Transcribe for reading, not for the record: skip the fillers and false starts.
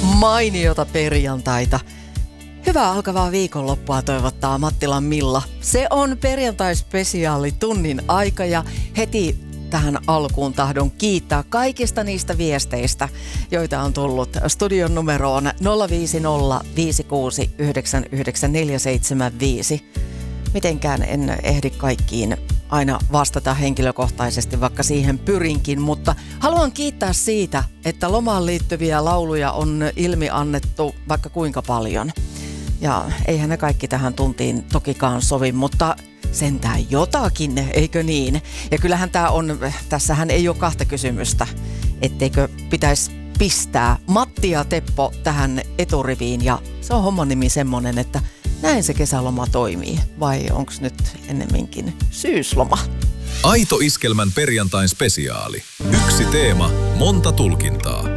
Mainiota perjantaita. Hyvää alkavaa viikonloppua toivottaa Mattilan Milla. Se on perjantai-spesiaali tunnin aika ja heti tähän alkuun tahdon kiittää kaikista niistä viesteistä, joita on tullut studion numeroon 050 56 99 475. Mitenkään en ehdi kaikkiin aina vastata henkilökohtaisesti, vaikka siihen pyrinkin, mutta haluan kiittää siitä, että lomaan liittyviä lauluja on ilmi annettu vaikka kuinka paljon. Ja eihän ne kaikki tähän tuntiin tokikaan sovi, mutta sentään jotakin, eikö niin? Ja kyllähän tässähän ei ole kahta kysymystä, etteikö pitäisi pistää Matti ja Teppo tähän eturiviin, ja se on homman nimi semmonen, että näin se kesäloma toimii, vai onko nyt ennemminkin syysloma? Aito Iskelmän perjantain spesiaali. Yksi teema, monta tulkintaa.